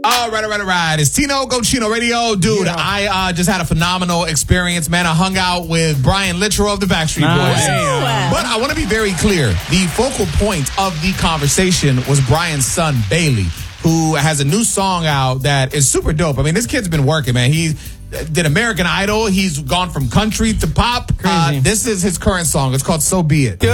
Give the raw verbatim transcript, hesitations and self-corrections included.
All right, all right, all right. It's Tino Gochino Radio. Dude, yeah. I uh, just had a phenomenal experience, man. I hung out with Brian Littrell of the Backstreet Boys. Nice. But I want to be very clear. The focal point of the conversation was Brian's son, Bailey, who has a new song out that is super dope. I mean, this kid's been working, man. He did American Idol. He's gone from country to pop. Crazy. Uh, this is his current song. It's called So Be It.